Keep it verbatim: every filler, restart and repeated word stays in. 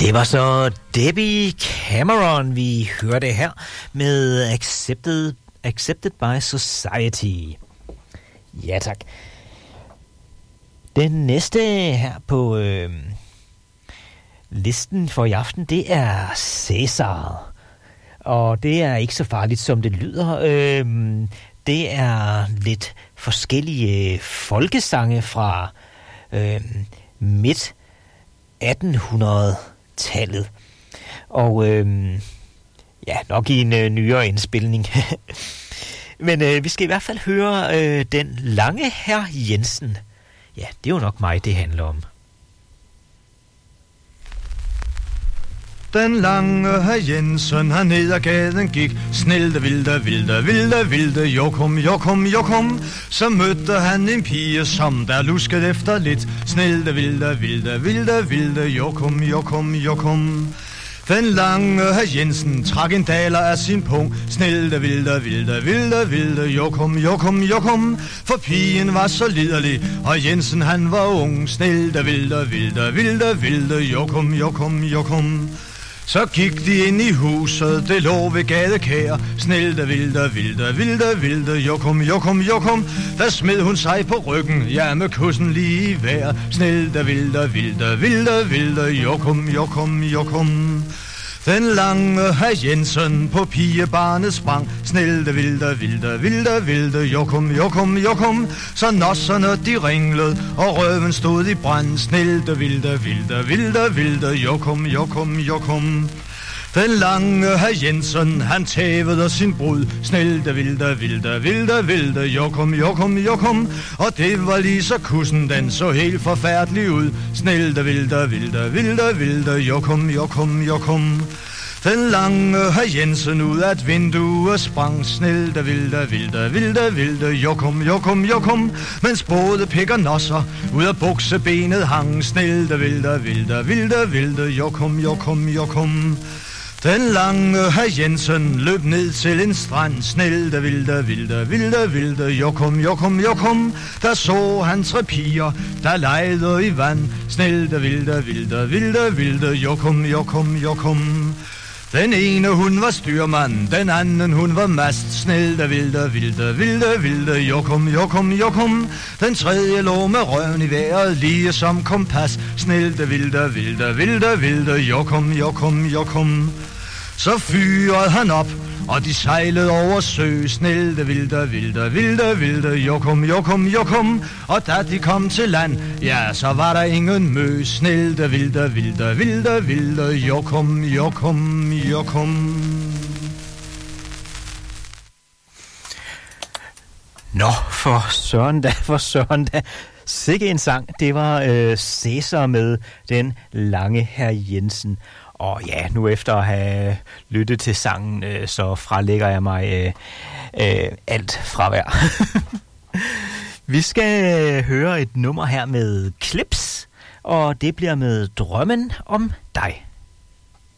Det var så Debbie Cameron, vi hørte her med Accepted, Accepted by Society. Ja, tak. Den næste her på øh, listen for i aften, det er Cæsar. Og det er ikke så farligt, som det lyder. Øh, det er lidt forskellige folkesange fra øh, midt attenhundredetallet. Og øh, ja, nok i en øh, nyere indspilning. Men øh, vi skal i hvert fald høre øh, den lange herr Jensen. Ja, det er jo nok mig, det handler om. Den lange herr Jensen, han ned ad gaden gik, snelte, vilde, vilde, vilde, vilde, jokum, jokum, jokum. Så mødte han en pige, som der luskede efter lidt, snelte, vilde, vilde, vilde, vilde, jokum, jokum, jokum. Den lange herr Jensen trak en daler af sin pung, snelte, vilde, vilde, vilde, vilde, jokum, jokum, jokum. For pigen var så liderlig, og Jensen han var ung, snelte, vilde, vilde, vilde, vilde, jokum, jokum, jokum. Så gik de ind i huset, det lå ved gadekær, snelte, vilde, vilde, vilde, vilde, jokum, jokum, jokum. Der smed hun sig på ryggen, ja med kussen lige i vejr, snelte, vilde, vilde, vilde, vilde, jokum, jokum, jokum. Den lange herr Jensen på pigebarnet sprang, snelte, vilde, vilde, vilde, vilde, jokum, jokum, jokum. Så nosserne de ringlede, og røven stod i brand, snelte, vilde, vilde, vilde, vilde, jokum, jokum, jokum. Den lange herr Jensen, han tævede sin brud, snelte, vilde, vilde, vilde, vilde, jokum, jokum, jokum. Og det var lige så kussen, den så helt forfærdelig ud, snelte, vilde, vilde, vilde, vilde, jokum, jokum, jokum. Den lange herr Jensen ud af et vindue sprang, snelte, vilde, vilde, vilde, vilde, jokum, jokum, jokum. Mens både pik og nosser ud af buksebenet hang, snelte, vilde, vilde, vilde, vilde, jokum, jokum, jokum. Den lange herr Jensen løb ned til en strand, snelte, vilde, vilde, vilde, vilde, jokum, jokum, jokum. Der så han tre piger, der legede i vand, snelte, vilde, vilde, vilde, vilde, jokum, jokum, jokum. Den ene hun var styrmand, den anden hun var mast, snelte, vilde, vilde, vilde, vilde, jokum, jokum, jokum. Den tredje lå med røven i vejret, lige som kompas, snelte, vilde, vilde, vilde, vilde, jokum, jokum, jokum. Så fyrede han op, og de sejlede over sø, snelte, vilde, vilde, vilde, vilde, jokum, jokum, jokum. Og da de kom til land, ja, så var der ingen mø, snelte, vilde, vilde, vilde, vilde, jokum, jokum, jokum. Nå, for søren da, for søren da. Sikke en sang, det var øh, Cæsar med den lange herr Jensen. Og ja, nu efter at have lyttet til sangen, øh, så fralægger jeg mig øh, øh, alt fravær. Vi skal øh, høre et nummer her med Clips, og det bliver med Drømmen om dig.